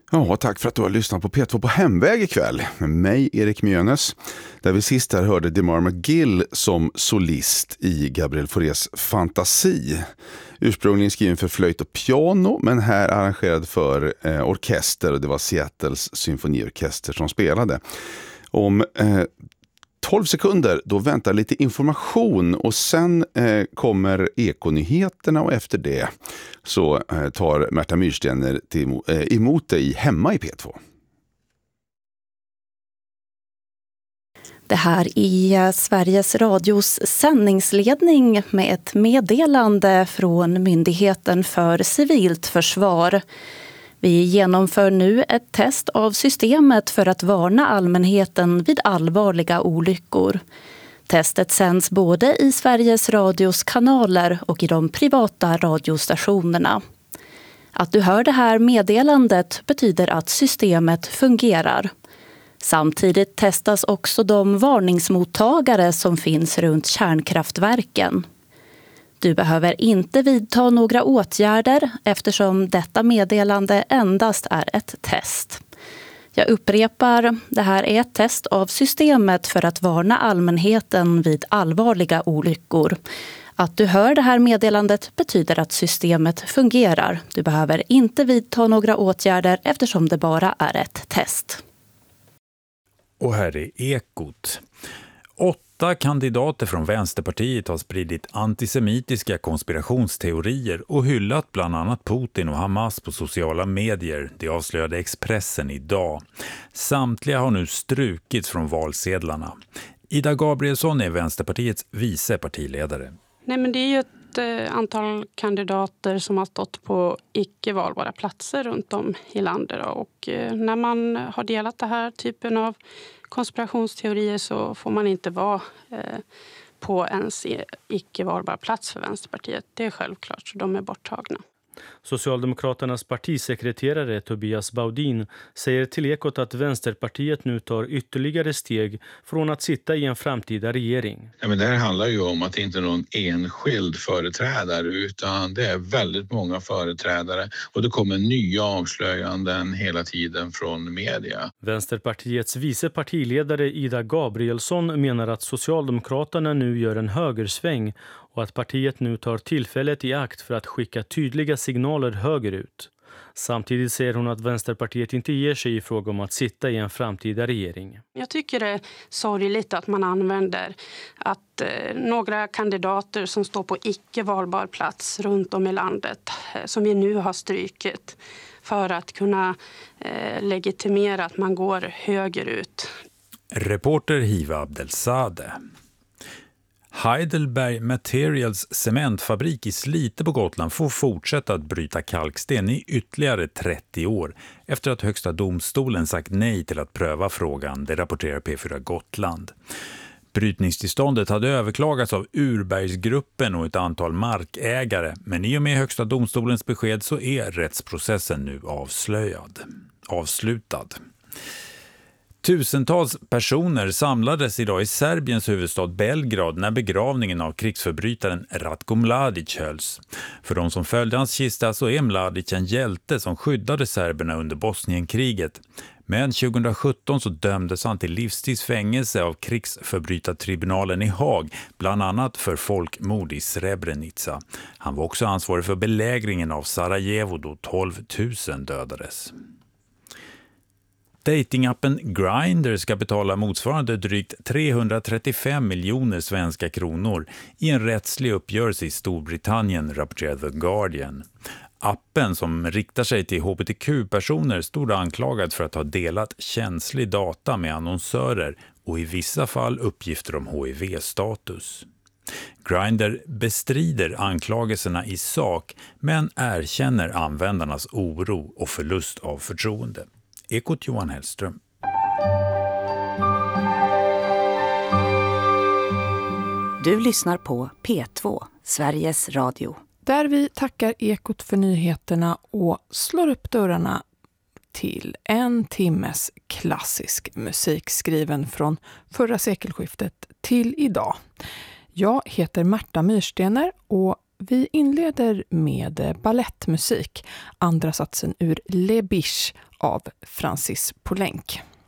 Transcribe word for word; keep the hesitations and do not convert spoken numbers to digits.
Ja, tack för att du har lyssnat på P två på hemväg ikväll med mig, Erik Mjönes, där vi sist här hörde Demar McGill som solist i Gabriel Faurés Fantasi. Ursprungligen skriven för flöjt och piano, men här arrangerad för eh, orkester, och det var Seattles symfoniorkester som spelade. Om eh, tolv sekunder, då väntar lite information och sen eh, kommer Ekonyheterna, och efter det så eh, tar Märta Myrstener till, eh, emot dig hemma i P två. Det här är Sveriges Radios sändningsledning med ett meddelande från Myndigheten för civilt försvar. Vi genomför nu ett test av systemet för att varna allmänheten vid allvarliga olyckor. Testet sänds både i Sveriges Radios kanaler och i de privata radiostationerna. Att du hör det här meddelandet betyder att systemet fungerar. Samtidigt testas också de varningsmottagare som finns runt kärnkraftverken. Du behöver inte vidta några åtgärder eftersom detta meddelande endast är ett test. Jag upprepar, det här är ett test av systemet för att varna allmänheten vid allvarliga olyckor. Att du hör det här meddelandet betyder att systemet fungerar. Du behöver inte vidta några åtgärder eftersom det bara är ett test. Och här är Ekot. Åtta kandidater från Vänsterpartiet har spridit antisemitiska konspirationsteorier och hyllat bland annat Putin och Hamas på sociala medier. Det avslöjade Expressen idag. Samtliga har nu strukits från valsedlarna. Ida Gabrielsson är Vänsterpartiets vice partiledare. Nej, men det är ju ett eh, antal kandidater som har stått på icke valbara platser runt om i landet. Och eh, när man har delat det här typen av konspirationsteorier så får man inte vara eh, på ens icke valbar plats för Vänsterpartiet. Det är självklart, så de är borttagna. Socialdemokraternas partisekreterare Tobias Baudin säger till Ekot att Vänsterpartiet nu tar ytterligare steg från att sitta i en framtida regering. Ja, men det här handlar ju om att det inte är någon enskild företrädare, utan det är väldigt många företrädare, och det kommer nya avslöjanden hela tiden från media. Vänsterpartiets vice partiledare Ida Gabrielsson menar att Socialdemokraterna nu gör en högersväng och att partiet nu tar tillfället i akt för att skicka tydliga signaler högerut. Samtidigt säger hon att Vänsterpartiet inte ger sig i fråga om att sitta i en framtida regering. Jag tycker det är sorgligt att man använder att eh, några kandidater som står på icke valbar plats runt om i landet, eh, som vi nu har strykit, för att kunna eh, legitimera att man går högerut. Reporter Hiva Abdelsade. Heidelberg Materials cementfabrik i Slite på Gotland får fortsätta att bryta kalksten i ytterligare trettio år efter att Högsta domstolen sagt nej till att pröva frågan, det rapporterar P fyra Gotland. Brytningstillståndet hade överklagats av Urbergsgruppen och ett antal markägare, men i och med Högsta domstolens besked så är rättsprocessen nu avslöjad, avslutad. Tusentals personer samlades idag i Serbiens huvudstad Belgrad när begravningen av krigsförbrytaren Ratko Mladic hölls. För de som följde hans kista så är Mladic en hjälte som skyddade serberna under Bosnienkriget. Men tjugohundrasjutton så dömdes han till livstidsfängelse av krigsförbrytartribunalen i Haag, bland annat för folkmord i Srebrenica. Han var också ansvarig för belägringen av Sarajevo då tolv tusen dödades. Datingappen Grindr ska betala motsvarande drygt trehundratrettiofem miljoner svenska kronor i en rättslig uppgörelse i Storbritannien, rapporterade The Guardian. Appen, som riktar sig till H B T Q-personer, stod anklagad för att ha delat känslig data med annonsörer och i vissa fall uppgifter om H I V-status. Grindr bestrider anklagelserna i sak men erkänner användarnas oro och förlust av förtroende. Ekot Johan Hellström. Du lyssnar på P två, Sveriges Radio. Där vi tackar Ekot för nyheterna och slår upp dörrarna till en timmes klassisk musik skriven från förra sekelskiftet till idag. Jag heter Märta Myrstener och Vi inleder med ballettmusik, andra satsen ur Les Biches av Francis Poulenc.